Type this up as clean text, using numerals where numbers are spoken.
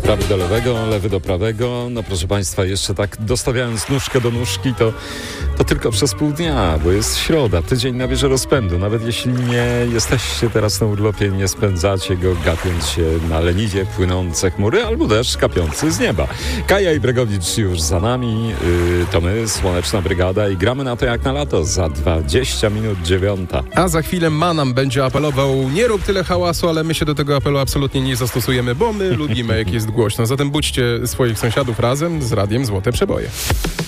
Prawy do lewego, lewy do prawego. No proszę Państwa, jeszcze tak dostawiając nóżkę do nóżki, to tylko przez pół dnia, bo jest środa, tydzień nabierze rozpędu. Nawet jeśli nie jesteście teraz na urlopie, nie spędzacie go gapiąc się na leniwie płynące chmury albo deszcz kapiący z nieba. Kaja i Bregowicz już za nami, to my, Słoneczna Brygada i gramy na to jak na lato za 20 minut 9. A za chwilę Manam będzie apelował: nie rób tyle hałasu, ale my się do tego apelu absolutnie nie zastosujemy, bo my lubimy jak jest głośno. Zatem budźcie swoich sąsiadów razem z radiem Złote Przeboje.